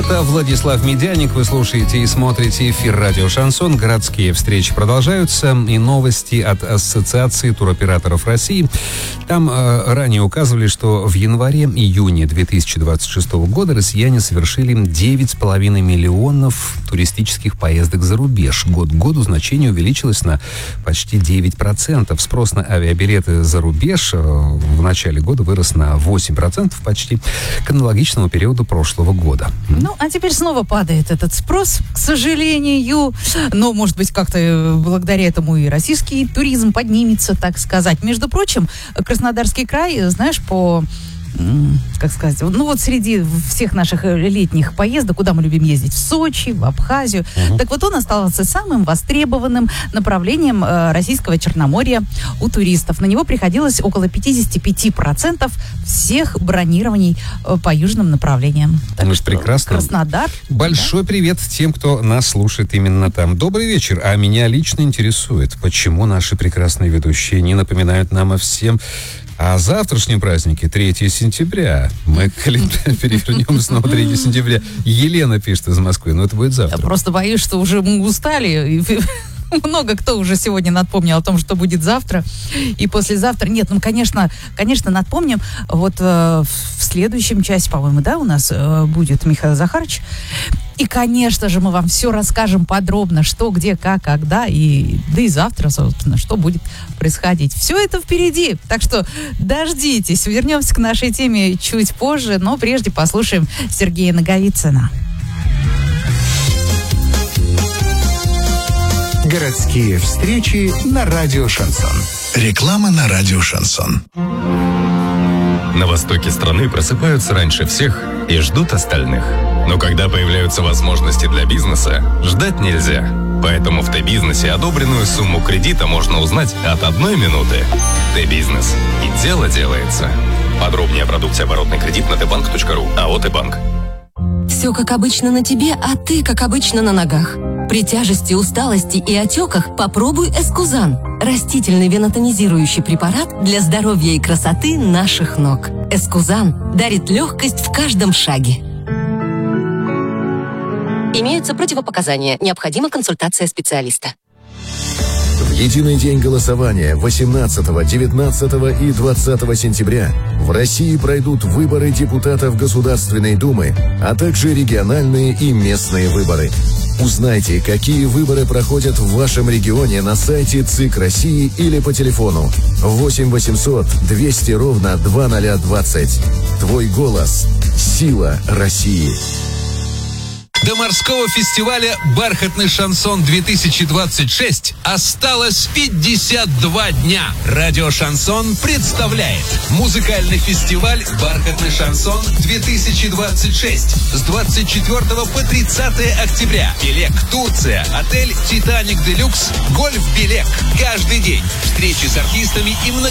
Это Владислав Медяник. Вы слушаете и смотрите эфир «Радио Шансон». Городские встречи продолжаются. И новости от Ассоциации туроператоров России. Там ранее указывали, что в январе-июне 2026 года россияне совершили 9,5 миллионов туристических поездок за рубеж. Год к году значение увеличилось на почти 9%. Спрос на авиабилеты за рубеж в начале года вырос на 8% почти к аналогичному периоду прошлого года. Ну, а теперь снова падает этот спрос, к сожалению. Но, может быть, как-то благодаря этому и российский туризм поднимется, так сказать. Между прочим, Краснодарский край, знаешь, как сказать, ну вот среди всех наших летних поездок, куда мы любим ездить, в Сочи, в Абхазию, так вот он остался самым востребованным направлением российского Черноморья у туристов. На него приходилось около 55% всех бронирований по южным направлениям. Ну, это прекрасно. Краснодар. Большой привет тем, кто нас слушает именно там. Добрый вечер. А меня лично интересует, почему наши прекрасные ведущие не напоминают нам о всем о завтрашнем празднике, 3 сентября. Мы перевернем снова 3 сентября. Елена пишет из Москвы, но это будет завтра. Я просто боюсь, что уже мы устали. Много кто уже сегодня напомнил о том, что будет завтра и послезавтра. Нет, ну, конечно, напомним. Вот в следующем часе, по-моему, да, у нас будет Михаил Захарович. И, конечно же, мы вам все расскажем подробно, что, где, как, когда, да и завтра, собственно, что будет происходить. Все это впереди, так что дождитесь. Вернемся к нашей теме чуть позже, но прежде послушаем Сергея Наговицына. Городские встречи на радио Шансон. Реклама на радио Шансон. На востоке страны просыпаются раньше всех и ждут остальных. Но когда появляются возможности для бизнеса, ждать нельзя. Поэтому в Т-бизнесе одобренную сумму кредита можно узнать от 1 минуты. Т-бизнес. И дело делается. Подробнее о продукте оборотный кредит на tbank.ru. АО «Т-банк». Все как обычно на тебе, а ты как обычно на ногах. При тяжести, усталости и отеках попробуй Эскузан. Растительный венотонизирующий препарат для здоровья и красоты наших ног. Эскузан дарит легкость в каждом шаге. Имеются противопоказания. Необходима консультация специалиста. В единый день голосования 18, 19 и 20 сентября в России пройдут выборы депутатов Государственной Думы, а также региональные и местные выборы. Узнайте, какие выборы проходят в вашем регионе на сайте ЦИК России или по телефону 8 800 200 ровно 2020. Твой голос – сила России. До морского фестиваля «Бархатный шансон-2026» осталось 52 дня. Радио Шансон представляет музыкальный фестиваль «Бархатный шансон-2026» с 24 по 30 октября. Белек, Турция, отель «Титаник Делюкс», гольф «Белек». Каждый день встречи с артистами и